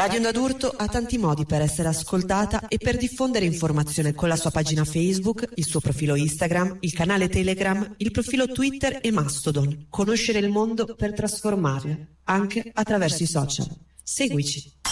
Radio Onda d'Urto ha tanti modi per essere ascoltata e per diffondere informazione con la sua pagina Facebook, il suo profilo Instagram, il canale Telegram, il profilo Twitter e Mastodon. Conoscere il mondo per trasformarlo, anche attraverso i social. Seguici.